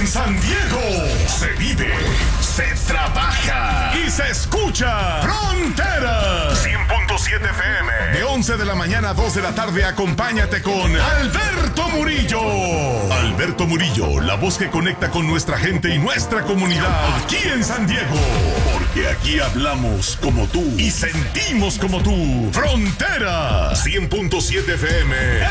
En San Diego se vive, se trabaja y se escucha Fronteras 100.7 FM. De 11 de la mañana a 2 de la tarde, acompáñate con Alberto Murillo. Alberto Murillo, la voz que conecta con nuestra gente y nuestra comunidad aquí en San Diego. Porque aquí hablamos como tú y sentimos como tú. Fronteras 100.7 FM